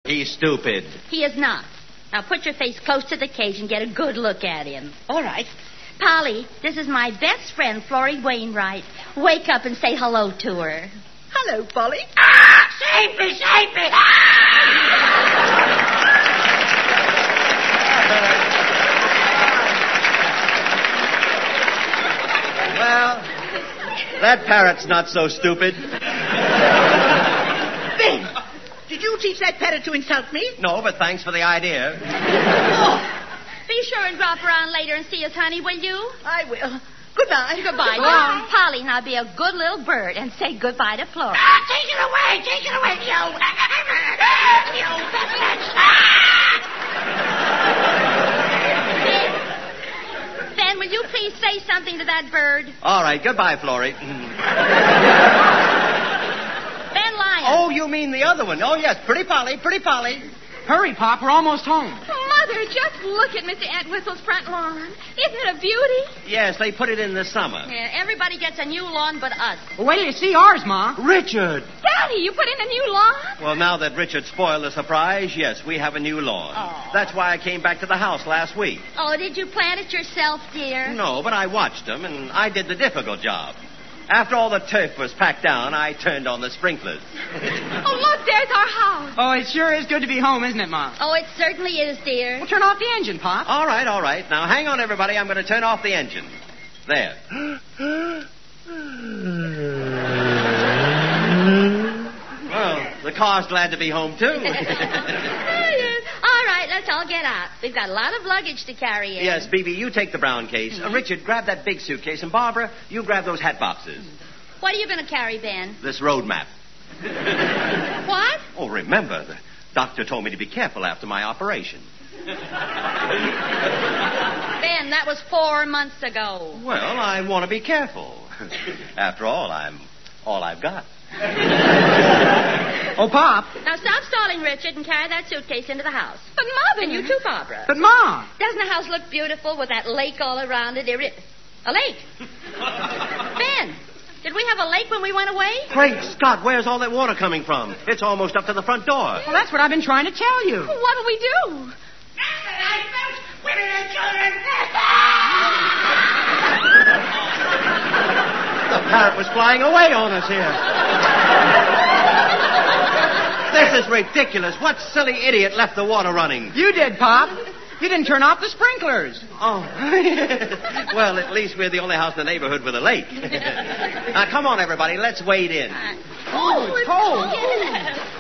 He's stupid. He is not. Now put your face close to the cage and get a good look at him. All right. Polly, this is my best friend, Florrie Wainwright. Wake up and say hello to her. Hello, Polly. Save me, save me! Well, that parrot's not so stupid. Ben, did you teach that parrot to insult me? No, but thanks for the idea. Be sure and drop around later and see us, honey, will you? I will. Goodbye. Goodbye. Bye. Polly, now be a good little bird and say goodbye to Florrie. Take it away, you peasants! Ben, will you please say something to that bird? All right, goodbye, Florrie. Ben Lyon. Oh, you mean the other one. Oh, yes, pretty Polly, pretty Polly. Hurry, Pop, we're almost home. Mother, just look at Mr. Entwistle's front lawn. Isn't it a beauty? Yes, they put it in the summer. Yeah, everybody gets a new lawn but us. Well, wait till you see ours, Ma. Richard! Daddy, you put in a new lawn? Well, now that Richard spoiled the surprise, yes, we have a new lawn. Oh. That's why I came back to the house last week. Oh, did you plant it yourself, dear? No, but I watched them, and I did the difficult job. After all the turf was packed down, I turned on the sprinklers. Oh, look, there's our house. Oh, it sure is good to be home, isn't it, Ma? Oh, it certainly is, dear. Well, turn off the engine, Pop. All right. Now, hang on, everybody. I'm going to turn off the engine. There. Well, the car's glad to be home, too. All right, let's all get out. We've got a lot of luggage to carry in. Yes, Bibi, you take the brown case. Richard, grab that big suitcase. And Barbara, you grab those hat boxes. What are you going to carry, Ben? This road map. What? Oh, remember, the doctor told me to be careful after my operation. Ben, that was 4 months ago. Well, I want to be careful. After all, I'm all I've got. Oh, Pop. Now stop stalling, Richard, and carry that suitcase into the house. But, Mother... And you too, Barbara. But, Ma. Doesn't the house look beautiful with that lake all around it? A lake? Ben, did we have a lake when we went away? Great Scott, where's all that water coming from? It's almost up to the front door. Well, that's what I've been trying to tell you. What'll we do? Women and children! The parrot was flying away on us here. This is ridiculous. What silly idiot left the water running? You did, Pop. You didn't turn off the sprinklers. Oh. Well, at least we're the only house in the neighborhood with a lake. Now, come on, everybody. Let's wade in. Oh, it's cold. Yeah.